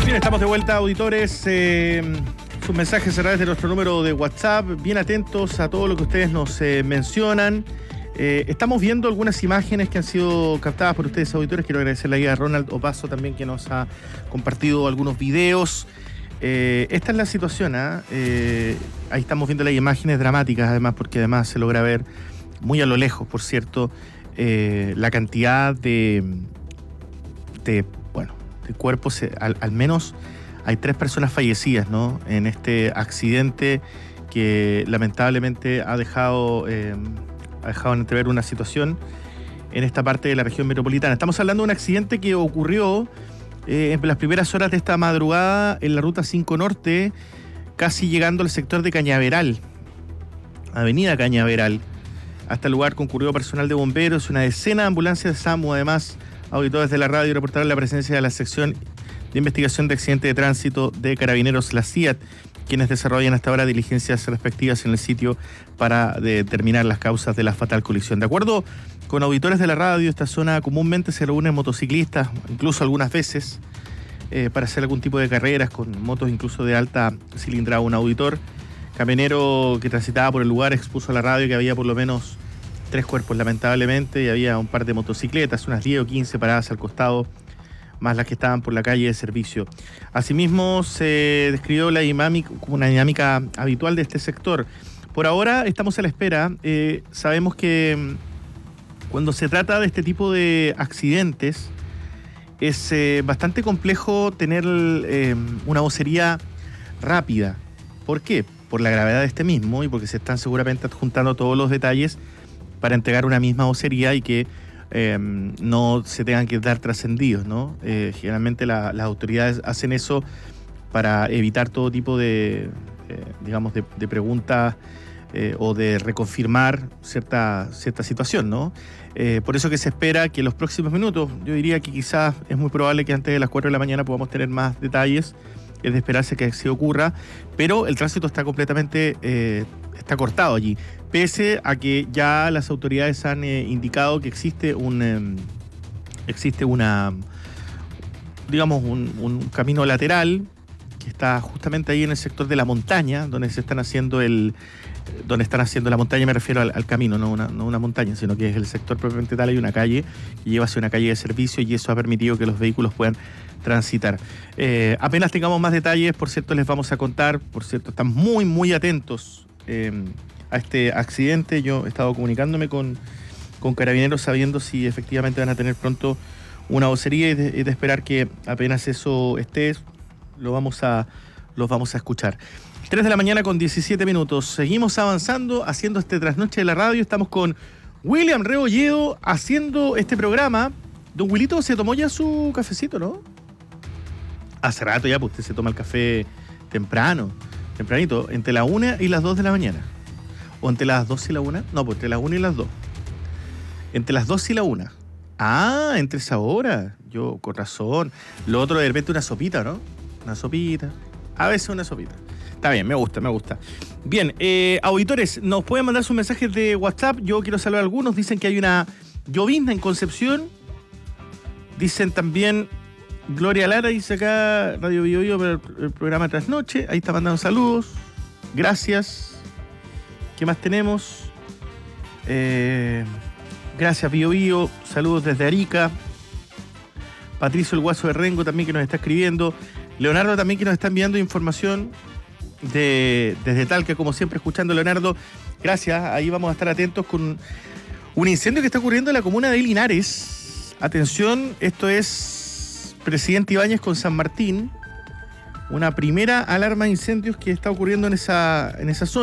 Bien, estamos de vuelta, auditores. Sus mensajes a través de nuestro número de WhatsApp. Bien atentos a todo lo que ustedes nos mencionan. Estamos viendo algunas imágenes que han sido captadas por ustedes, auditores. Quiero agradecerle ahí a Ronald Opaso también, que nos ha compartido algunos videos. Esta es la situación, ¿eh? Ahí estamos viendo las imágenes dramáticas, además, porque además se logra ver muy a lo lejos, por cierto, la cantidad de cuerpos. Al menos hay 3 personas fallecidas, ¿no?, en este accidente que lamentablemente ha dejado entrever una situación en esta parte de la región metropolitana. Estamos hablando de un accidente que ocurrió en las primeras horas de esta madrugada en la ruta 5 Norte, casi llegando al sector de Cañaveral, avenida Cañaveral. Hasta el lugar concurrió personal de bomberos, una decena de ambulancias de SAMU. Además, auditores de la radio reportaron la presencia de la sección de investigación de accidentes de tránsito de Carabineros, la CIAT, quienes desarrollan hasta ahora diligencias respectivas en el sitio para determinar las causas de la fatal colisión. De acuerdo con auditores de la radio, esta zona comúnmente se reúnen motociclistas, incluso algunas veces, para hacer algún tipo de carreras con motos incluso de alta cilindrada. Un auditor camionero que transitaba por el lugar expuso a la radio que había por lo menos 3 cuerpos, lamentablemente, y había un par de motocicletas, unas 10 o 15 paradas al costado, más las que estaban por la calle de servicio. Asimismo, se describió como una dinámica habitual de este sector. Por ahora estamos a la espera. Sabemos que cuando se trata de este tipo de accidentes es bastante complejo tener una vocería rápida. ¿Por qué? Por la gravedad de este mismo y porque se están seguramente adjuntando todos los detalles para entregar una misma vocería y que no se tengan que dar trascendidos, ¿no? Generalmente las autoridades hacen eso para evitar todo tipo de preguntas o de reconfirmar cierta situación, ¿no? Por eso que se espera que en los próximos minutos, yo diría que quizás es muy probable que antes de las 4 de la mañana podamos tener más detalles. Es de esperarse que así ocurra, pero el tránsito está completamente está cortado allí, pese a que ya las autoridades han indicado que existe un camino lateral que está justamente ahí en el sector de la montaña, donde están haciendo la montaña. Me refiero al camino, no una montaña, sino que es el sector propiamente tal. Hay una calle que lleva hacia una calle de servicio y eso ha permitido que los vehículos puedan transitar. Apenas tengamos más detalles, por cierto, les vamos a contar. Por cierto, están muy, muy atentos a este accidente. Yo he estado comunicándome con Carabineros sabiendo si efectivamente van a tener pronto una vocería y de esperar que apenas eso esté, los vamos a escuchar. 3 de la mañana con 17 minutos. Seguimos avanzando, haciendo este trasnoche de la radio. Estamos con William Rebolledo haciendo este programa. Don Wilito se tomó ya su cafecito, ¿no? Hace rato ya, pues usted se toma el café tempranito, entre la 1 y las 2 de la mañana. ¿O entre las 2 y la 1? No, pues entre las 1 y las 2. Entre las 2 y la 1. Ah, entre esa hora. Yo, con razón. Lo otro de repente una sopita, ¿no? Una sopita. A veces una sopita. Está bien, me gusta. Bien, auditores, nos pueden mandar sus mensajes de WhatsApp. Yo quiero saludar a algunos. Dicen que hay una llovizna en Concepción. Dicen también, Gloria Lara dice acá, Radio Bio Bio, para el programa Trasnoche. Ahí está mandando saludos. Gracias. ¿Qué más tenemos? Gracias, Bio Bio. Saludos desde Arica. Patricio el Guaso de Rengo también, que nos está escribiendo. Leonardo también, que nos está enviando información desde Talca, como siempre, escuchando, Leonardo. Gracias. Ahí vamos a estar atentos con un incendio que está ocurriendo en la comuna de Linares. Atención, esto es Presidente Ibáñez con San Martín. Una primera alarma de incendios que está ocurriendo en esa zona.